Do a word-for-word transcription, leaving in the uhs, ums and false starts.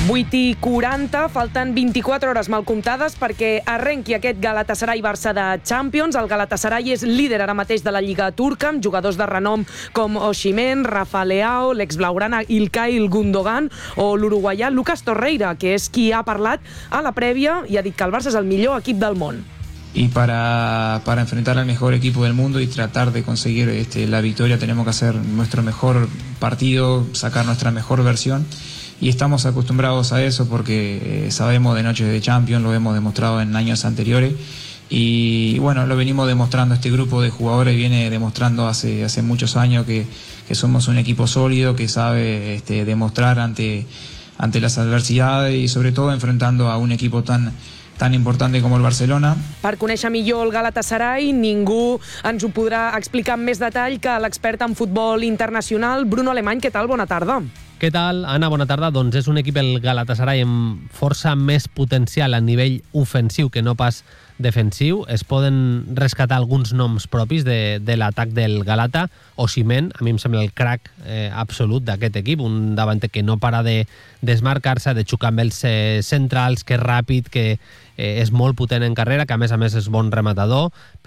vuit i quaranta, falten vint-i-quatre hores mal comptades perquè arrenqui aquest Galatasaray-Barça de Champions. El Galatasaray és líder ara mateix de la Lliga turca, amb jugadors de renom com Osimhen, Rafa Leao, l'ex-blaugrana İlkay Gundogan o l'uruguaià Lucas Torreira, que és qui ha parlat a la prèvia i ha dit que el Barça és el millor equip del món. Y para, para enfrentar al mejor equipo del mundo y tratar de conseguir este, la victoria tenemos que hacer nuestro mejor partido, sacar nuestra mejor versión y estamos acostumbrados a eso porque eh, sabemos de noches de Champions, lo hemos demostrado en años anteriores y bueno, lo venimos demostrando, este grupo de jugadores viene demostrando hace, hace muchos años que, que somos un equipo sólido, que sabe este, demostrar ante, ante las adversidades y sobre todo enfrentando a un equipo tan tan importante com el Barcelona. Per conèixer millor el Galatasaray, ningú ens ho podrà explicar amb més detall que l'expert en futbol internacional, Bruno Alemany. Què tal? Bona tarda. Què tal, Anna? Bona tarda. Doncs és un equip, el Galatasaray, amb força més potencial a nivell ofensiu que no pas defensiu. Es poden rescatar alguns noms propis de, de l'atac del Galata. Osimhen, a mi em sembla el crack eh, absolut d'aquest equip, un davanter que no para de desmarcar-se, de xocar amb els eh, centrals, que és ràpid, que eh, és molt potent en carrera, que a més a més és bon rematador.